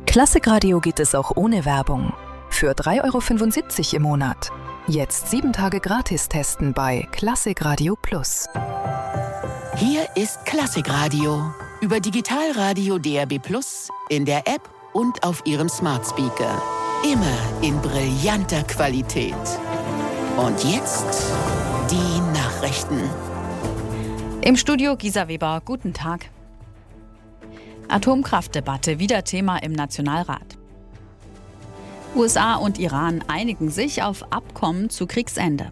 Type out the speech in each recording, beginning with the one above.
Klassikradio geht es auch ohne Werbung. Für 3,75 € im Monat. Jetzt 7 Tage gratis testen bei Klassikradio Plus. Hier ist Klassikradio. Über Digitalradio DAB+, in der App und auf Ihrem Smart Speaker. Immer in brillanter Qualität. Und jetzt die Nachrichten. Im Studio Gisa Weber, guten Tag. Atomkraftdebatte wieder Thema im Nationalrat. USA und Iran einigen sich auf Abkommen zu Kriegsende.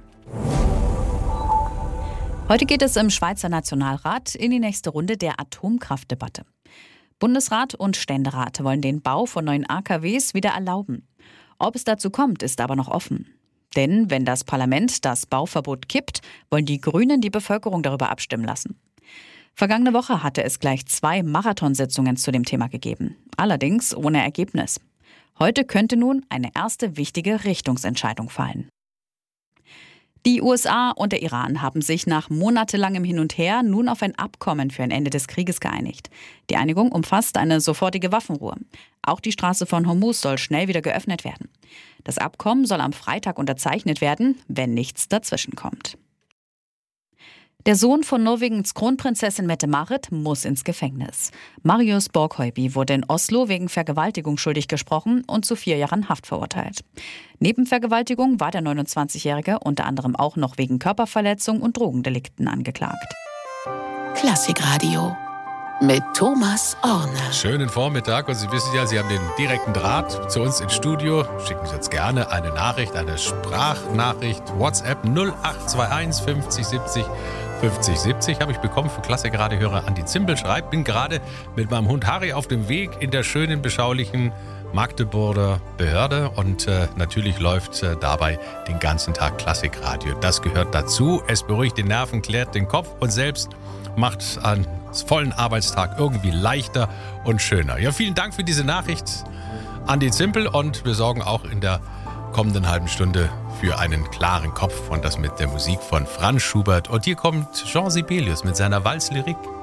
Heute geht es im Schweizer Nationalrat in die nächste Runde der Atomkraftdebatte. Bundesrat und Ständerat wollen den Bau von neuen AKWs wieder erlauben. Ob es dazu kommt, ist aber noch offen. Denn wenn das Parlament das Bauverbot kippt, wollen die Grünen die Bevölkerung darüber abstimmen lassen. Vergangene Woche hatte es gleich 2 Marathonsitzungen zu dem Thema gegeben. Allerdings ohne Ergebnis. Heute könnte nun eine erste wichtige Richtungsentscheidung fallen. Die USA und der Iran haben sich nach monatelangem Hin und Her nun auf ein Abkommen für ein Ende des Krieges geeinigt. Die Einigung umfasst eine sofortige Waffenruhe. Auch die Straße von Hormuz soll schnell wieder geöffnet werden. Das Abkommen soll am Freitag unterzeichnet werden, wenn nichts dazwischenkommt. Der Sohn von Norwegens Kronprinzessin Mette-Marit muss ins Gefängnis. Marius Borghøiby wurde in Oslo wegen Vergewaltigung schuldig gesprochen und zu 4 Jahren Haft verurteilt. Neben Vergewaltigung war der 29-Jährige unter anderem auch noch wegen Körperverletzung und Drogendelikten angeklagt. Klassikradio mit Thomas Orner. Schönen Vormittag und Sie wissen ja, Sie haben den direkten Draht zu uns ins Studio. Schicken Sie uns gerne eine Nachricht, eine Sprachnachricht, WhatsApp 0821 50 70 50 70 habe ich bekommen für Klassikradio-Hörer Andi Zimbel schreibt, bin gerade mit meinem Hund Harry auf dem Weg in der schönen, beschaulichen Magdeburger Behörde und natürlich läuft dabei den ganzen Tag Klassikradio. Das gehört dazu. Es beruhigt den Nerven, klärt den Kopf und selbst macht einen vollen Arbeitstag irgendwie leichter und schöner. Ja, vielen Dank für diese Nachricht, Andi Zimbel, und wir sorgen auch in der kommenden halben Stunde für einen klaren Kopf und das mit der Musik von Franz Schubert. Und hier kommt Jean Sibelius mit seiner Walzlyrik.